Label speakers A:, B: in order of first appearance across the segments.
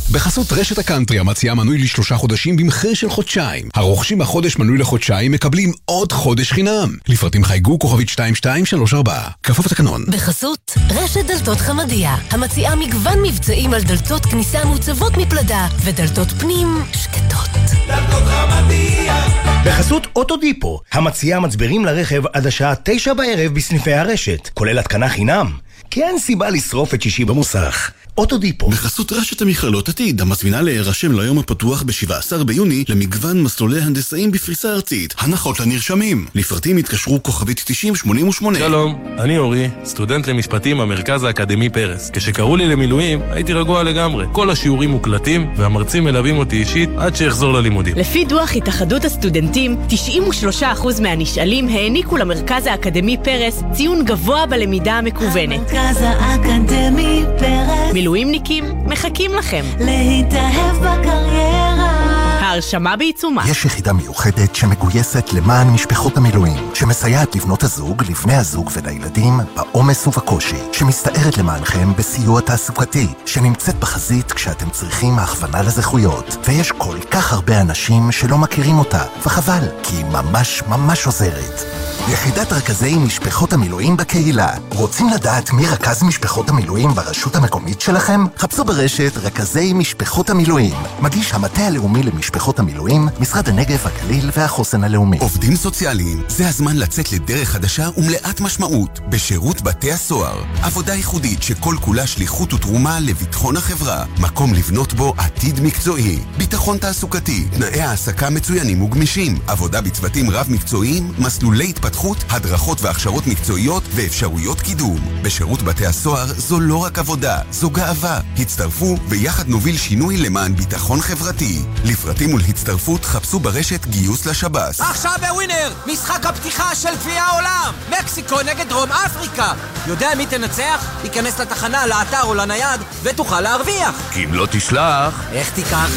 A: בחסות רשת הקאנטרי המציעה מנוי ל3 חודשים במחיר של חודשיים. הרוכשים בחודש מנוי לחודשיים מקבלים עוד חודש חינם. לפרטים חייגו כוכבית 2234. כפוף לתקנון.
B: בחסות רשת דלתות חמדיה המציעה מגוון מבצעים על דלתות כניסה מוצבות מפלדה ודלתות פנים שקטות.
C: דלתות חמדיה.
D: בחסות אוטודיפו המציעה מצברים לרכב עד השעה 9 בערב בסניפי הרשת, כולל התקנה חינם. כי אין סיבה לשרוף את שישי במוסך. אוטודיפו.
E: בחסות רשת המכללות עתיד, המזמינה להירשם ליום הפתוח ב-17 ביוני למגוון מסלולי הנדסאים בפריסה ארצית. הנחות לנרשמים. לפרטים התקשרו כוכבית 9088.
F: שלום, אני אורי, סטודנט למשפטים במרכז האקדמי פרס. כשקראו לי למילואים, הייתי רגוע לגמרי. כל השיעורים מוקלטים, והמרצים מלווים אותי אישית עד שיחזור ללימודים.
G: לפי דוח התאחדות הסטודנטים, 93% מהנשאלים העניקו למרכז האקדמי פרס ציון גבוה בלמידה המקוונת.
H: המרכז האקדמי פרס.
G: מילואימניקים מחכים לכם.
H: להתאהב בקריירה.
G: ההרשמה בעיצומה.
I: יש יחידה מיוחדת שמגויסת למען משפחות המילואים, שמסייעת לבנות הזוג, לבני הזוג ולילדים בעומס ובקושי, שמסתערת למענכם בסיוע תעסוקתי, שנמצאת בחזית כשאתם צריכים הכוונה לזכויות. ויש כל כך הרבה אנשים שלא מכירים אותה, וחבל, כי היא ממש ממש עוזרת. יחידת רכזי משפחות המילואים בקהילה. רוצים לדעת מי רכז משפחות המילואים ברשות המקומית שלכם? חפשו ברשת רכזי משפחות המילואים. מגיש המטה הלאומי למשפחות המילואים, משרד הנגב, הגליל והחוסן הלאומי.
J: עובדים סוציאליים, זה הזמן לצאת לדרך חדשה ומלאת משמעות בשירות בתי הסוהר. עבודה ייחודית שכל כולה שליחות ותרומה לביטחון החברה. מקום לבנות בו עתיד מקצועי. ביטחון תעסוקתי, תנאי העסקה מצוינים וגמישים. עבודה בצוותים רב מקצועיים, מסלולי התפתחות, הדרכות והכשרות מקצועיות ואפשרויות קידום. בשירות בתי הסוהר זו לא רק עבודה, זו גאווה. הצטרפו ויחד נוביל שינוי למען ביטחון חברתי. לפרטים ולהצטרפות חפשו ברשת גיוס לשב"ס.
K: עכשיו בווינר, משחק הפתיחה של גביע העולם. מקסיקו נגד דרום אפריקה. יודע מי תנצח? ייכנס לתחנה, לאתר או לנייד ותוכל להרוויח.
L: כי אם לא תשלח,
K: איך תיקח?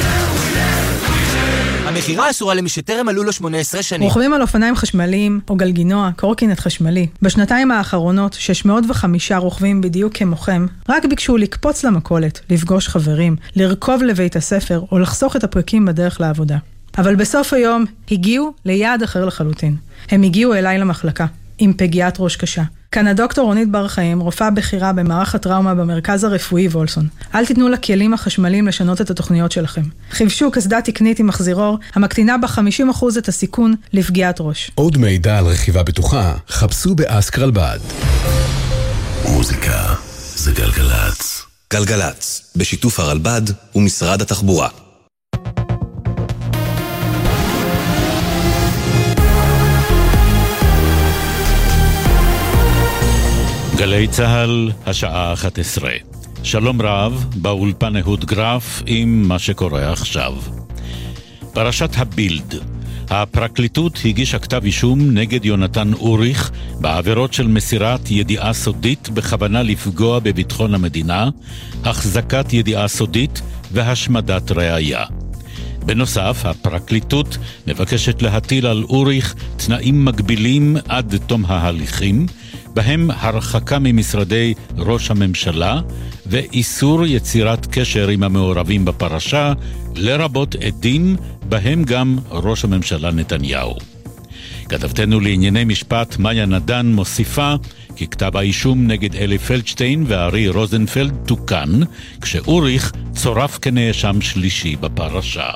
K: המחירה אסורה למי שטרם מלאו לו 18 שנים.
M: רוכבים על אופניים חשמליים או גלגינוע, קורקינט חשמלי. בשנתיים האחרונות 605 רוכבים בדיוק כמוכם רק ביקשו לקפוץ למכולת, לפגוש חברים, לרכוב לבית הספר או לחסוך את הפרקים בדרך לעבודה. אבל בסוף היום הגיעו ליעד אחר לחלוטין. הם הגיעו אליי למחלקה עם פגיעת ראש קשה. כאן הדוקטור רונית בר חיים, רופאה בכירה במערך הטראומה במרכז הרפואי וולסון. אל תיתנו לכלים החשמליים לשנות את התוכניות שלכם. חיפשו קסדה תקנית עם מחזירור, המקטינה ב-50% את הסיכון לפגיעת ראש.
A: עוד מידע על רכיבה בטוחה, חפשו באסק רלב"ד.
L: מוזיקה זה גלגלץ.
N: גלגלץ, בשיתוף הרלב"ד ומשרד התחבורה.
O: גלי צהל, השעה 11. שלום רב, באולפן אהוד גרף עם מה שקורה עכשיו. פרשת הבילד. הפרקליטות הגישה כתב אישום נגד יונתן אוריך בעבירות של מסירת ידיעה סודית בכוונה לפגוע בביטחון המדינה, החזקת ידיעה סודית והשמדת ראיה. בנוסף, הפרקליטות מבקשת להטיל על אוריך תנאים מגבילים עד תום ההליכים, בהם הרחקה ממשרדי ראש הממשלה ואיסור יצירת קשר עם המעורבים בפרשה, לרבות עדים, בהם גם ראש הממשלה נתניהו. כתבתנו לענייני משפט מאיה נדן מוסיפה כי כתב האישום נגד אלי פלדשטיין וארי רוזנפלד תוקן, כשאוריך צורף כנאשם שלישי בפרשה.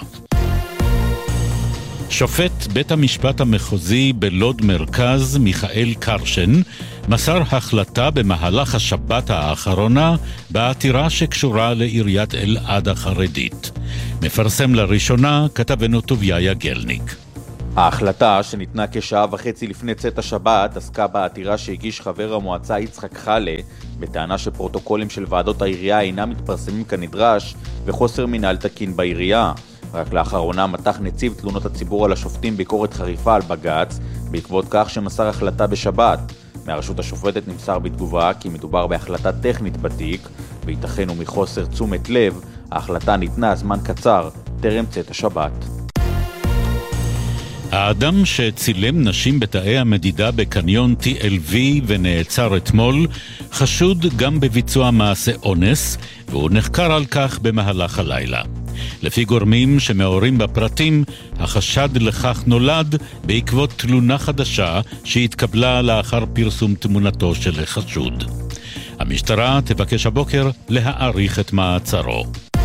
O: שופט בית המשפט המחוזי בלוד מרכז, מיכאל קרשן, מסר החלטה במהלך השבת האחרונה בעתירה שקשורה לעיריית אלעד החרדית. מפרסם לראשונה כתבנו טוביה יגלניק.
P: ההחלטה שניתנה כשעה וחצי לפני צאת השבת עסקה בעתירה שהגיש חבר המועצה יצחק חלה בטענה שפרוטוקולים של ועדות העירייה אינם מתפרסמים כנדרש וחוסר מנהל תקין בעירייה. רק לאחרונה מתח נציב תלונות הציבור על השופטים ביקורת חריפה על בג"ץ בעקבות כך שמסר החלטה בשבת. מהרשות השופטת נמסר בתגובה כי מדובר בהחלטה טכנית בתיק וייתכן ומחוסר תשומת לב ההחלטה ניתנה זמן קצר טרם צאת השבת.
O: האדם שצילם נשים בתאי המדידה בקניון TLV ונעצר אתמול חשוד גם בביצוע מעשה אונס, והוא נחקר על כך במהלך הלילה. לפי גורמים שמעורים בפרטים, החשד לכך נולד בעקבות תלונה חדשה שהתקבלה לאחר פרסום תמונתו של החשוד. המשטרה תבקש הבוקר להאריך את מעצרו.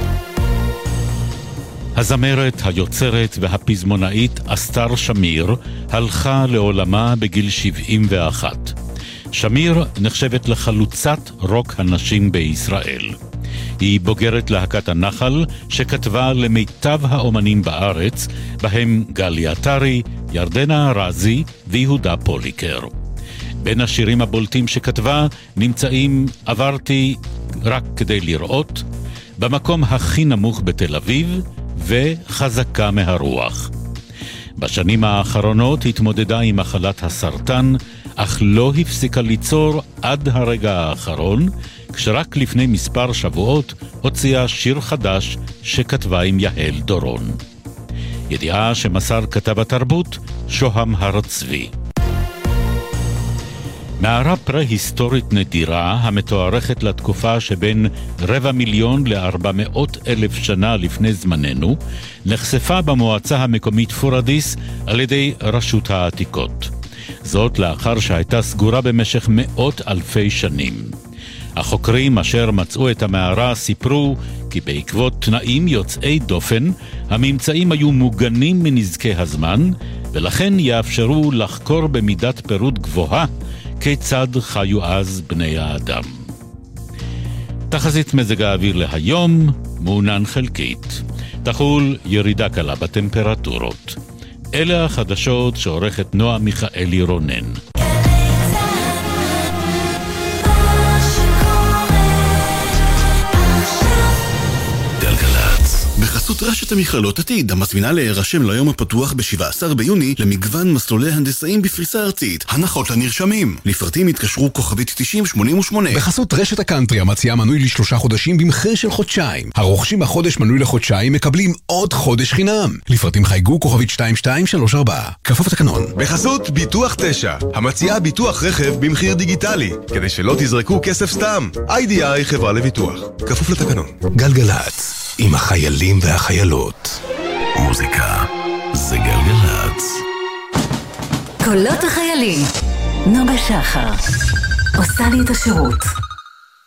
O: הזמרת, היוצרת והפזמונאית אסתר שמיר הלכה לעולמה בגיל 71. שמיר נחשבת לחלוצת רוק הנשים בישראל. היא בוגרת להקת הנחל שכתבה למיטב האומנים בארץ, בהם גלי עטרי, ירדנה ארזי ויהודה פוליקר. בין השירים הבולטים שכתבה נמצאים עברתי רק כדי לראות, במקום הכי נמוך בתל אביב וחזקה מהרוח. בשנים האחרונות התמודדה עם מחלת הסרטן, אך לא הפסיקה ליצור עד הרגע האחרון, כשרק לפני מספר שבועות הוציאה שיר חדש שכתבה עם יהל דורון. ידיעה שמסר כתב התרבות שוהם הר צבי. מערה פרה-היסטורית נדירה המתוארכת לתקופה שבין 250,000 ל-400,000 שנה לפני זמננו, נחשפה במועצה המקומית פורדיס על ידי רשות העתיקות. זאת לאחר שהייתה סגורה במשך מאות אלפי שנים. החוקרים אשר מצאו את המערה סיפרו כי בעקבות תנאים יוצאי דופן, הממצאים היו מוגנים מנזקי הזמן, ולכן יאפשרו לחקור במידת פירוט גבוהה כיצד חיו אז בני האדם. תחזית מזג האוויר להיום מעונן חלקית. תחול ירידה קלה בטמפרטורות. אלה החדשות שעורכת נועה מיכאלי רונן.
E: בחסות רשת המכללות עתיד, המזמינה להירשם ליום הפתוח ב-17 ביוני למגוון מסלולי הנדסאים בפריסה ארצית. הנחות לנרשמים. לפרטים התקשרו כוכבית 9088.
A: בחסות רשת הקאנטרי, המציעה מנוי ל3 חודשים במחיר של חודשיים. הרוכשים החודש מנוי לחודשיים מקבלים עוד חודש חינם. לפרטים חייגו כוכבית 2234. כפוף לתקנון.
Q: בחסות ביטוח 9, המציעה ביטוח רכב במחיר דיגיטלי, כדי שלא תזרקו כסף סתם. IDI חברה לביטוח. כפוף לתקנון.
A: גלגלץ. עם החיילים והחיילות.
L: מוזיקה זה גלגלץ.
B: קולות החיילים. נוגה שחר עושה לי את השירות.